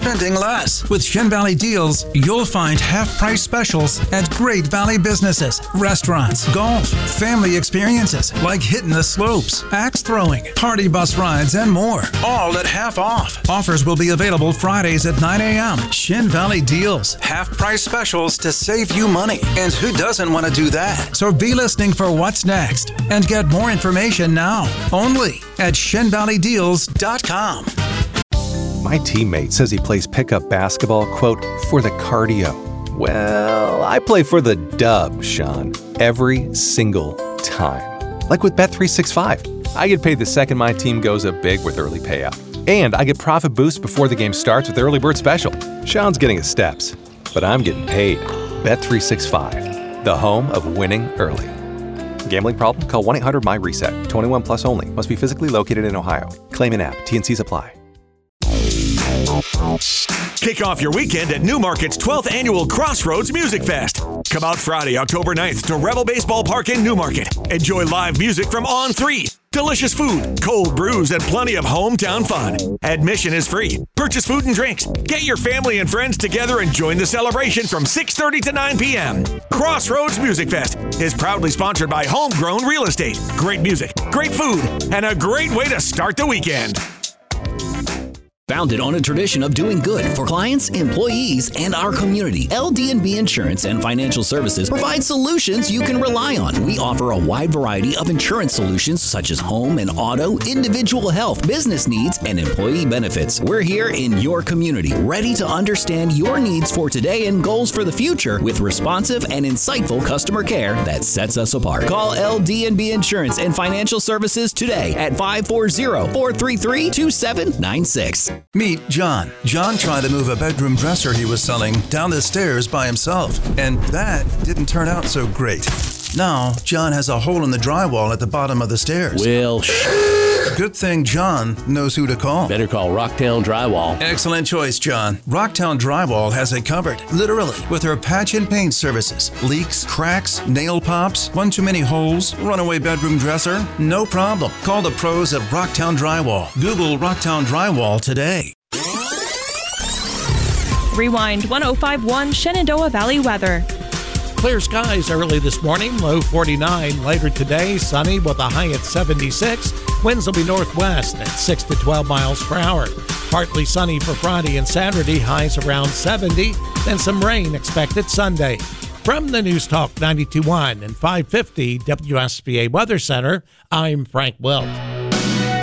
spending less. With Shin Valley Deals, you'll find half-price specials at great Valley businesses, restaurants, golf, family experiences like hitting the slopes, axe throwing, party bus rides, and more. All at half off. Offers will be available Fridays at 9 a.m. Shin Valley Deals. Half-price specials to save you money. And who doesn't want to do that? So be listening for what's next and get more information now. Only at ShinValleyDeals.com. My teammate says he plays pickup basketball, quote, for the cardio. Well, I play for the dub, Sean, every single time. Like with Bet365. I get paid the second my team goes up big with early payout. And I get profit boosts before the game starts with Early Bird Special. Sean's getting his steps, but I'm getting paid. Bet365, the home of winning early. Gambling problem? Call 1-800-MY-RESET. 21 plus only. Must be physically located in Ohio. Claim in app. T&Cs apply. Kick off your weekend at Newmarket's 12th Annual Crossroads Music Fest. Come out Friday, October 9th to Rebel Baseball Park in Newmarket. Enjoy live music from On3, delicious food, cold brews, and plenty of hometown fun. Admission is free. Purchase food and drinks. Get your family and friends together and join the celebration from 6:30 to 9 p.m. Crossroads Music Fest is proudly sponsored by Homegrown Real Estate. Great music, great food, and a great way to start the weekend. Founded on a tradition of doing good for clients, employees, and our community, LD&B Insurance and Financial Services provide solutions you can rely on. We offer a wide variety of insurance solutions such as home and auto, individual health, business needs, and employee benefits. We're here in your community, ready to understand your needs for today and goals for the future with responsive and insightful customer care that sets us apart. Call LD&B Insurance and Financial Services today at 540-433-2796. Meet John. John tried to move a bedroom dresser he was selling down the stairs by himself, and that didn't turn out so great. Now, John has a hole in the drywall at the bottom of the stairs. Well, Good thing John knows who to call. Better call Rocktown Drywall. Excellent choice, John. Rocktown Drywall has it covered, literally, with their patch and paint services. Leaks, cracks, nail pops, one too many holes, runaway bedroom dresser, no problem. Call the pros at Rocktown Drywall. Google Rocktown Drywall today. Rewind 1051 Shenandoah Valley weather. Clear skies early this morning, low 49. Later today, sunny with a high at 76. Winds will be northwest at 6 to 12 miles per hour. Partly sunny for Friday and Saturday, highs around 70. Then some rain expected Sunday. From the News Talk 92.1 and 550 WSBA Weather Center, I'm Frank Wilt.